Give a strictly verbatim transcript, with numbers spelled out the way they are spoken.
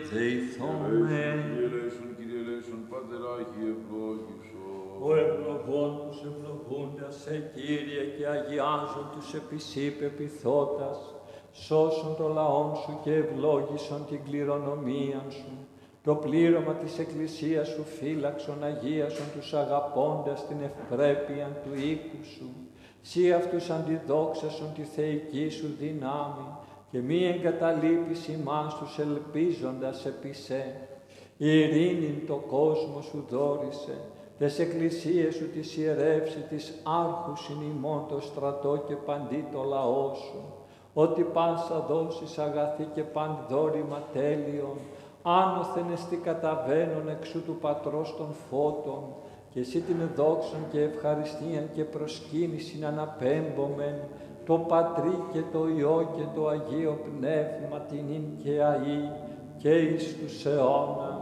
δεηθόμεν. Κύριε ελέησον, Κύριε ελέησον, Πατεράχη ευλόγησον. Ο ευλογών τους ευλογούντας σε Κύριε και αγιάζουν τους επισή πεποιθώτας, σώσον το λαόν σου και ευλόγησον την κληρονομίαν σου. Το πλήρωμα της Εκκλησίας σου φύλαξον, αγίασον τους αγαπώντας την ευπρέπεια του οίκου σου. Σύ αυτούς αντιδόξασον τη θεϊκή σου δυνάμει και μη εγκαταλείπεις ημάς τους ελπίζοντας επί σε. Η ειρήνη το κόσμο σου δόρισε, τες εκκλησίες σου της ιερεύσει, της άρχους είναι ημών το στρατό και παντί το λαό σου. Ότι πάσα δώσεις αγαθή και παντδόρημα τέλειον, άνωθεν εστι καταβαίνον εξού του Πατρός των φώτων, και εσύ την δόξαν και ευχαριστίαν και προσκύνησιν αναπέμπομεν, το Πατρί και το Υιό και το Αγίο Πνεύμα την ειν και αΐ και εις τους αιώνας.